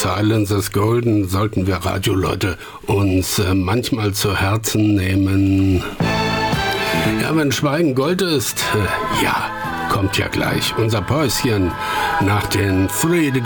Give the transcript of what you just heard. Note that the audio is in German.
Silence is Golden sollten wir Radioleute uns manchmal zu Herzen nehmen. Ja, wenn Schweigen Gold ist, ja, kommt ja gleich unser Päuschen nach den 3